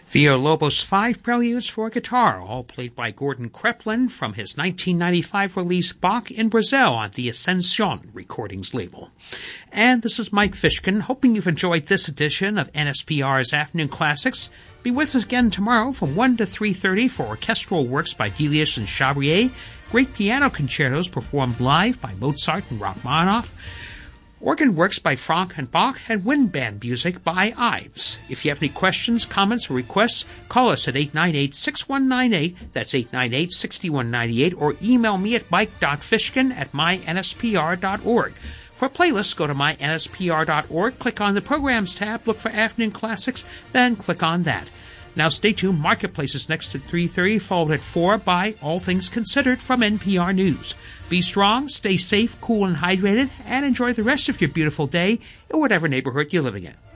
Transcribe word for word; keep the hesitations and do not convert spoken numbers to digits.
Villalobos' Five Preludes for Guitar, all played by Gordon Kreplin from his nineteen ninety-five release Bach in Brazil on the Ascension Recordings label. And this is Mike Fishkin, hoping you've enjoyed this edition of N S P R's Afternoon Classics. Be with us again tomorrow from one to three thirty for orchestral works by Delius and Chabrier, great piano concertos performed live by Mozart and Rachmaninoff, organ works by Franck and Bach, and wind band music by Ives. If you have any questions, comments, or requests, call us at eight nine eight, six one nine eight, that's eight nine eight, six one nine eight, or email me at mike dot fishkin at my n s p r dot org. For playlists, go to my n s p r dot org, click on the Programs tab, look for Afternoon Classics, then click on that. Now stay tuned. Marketplace is next at three thirty, followed at four by All Things Considered from N P R News. Be strong, stay safe, cool, and hydrated, and enjoy the rest of your beautiful day in whatever neighborhood you're living in.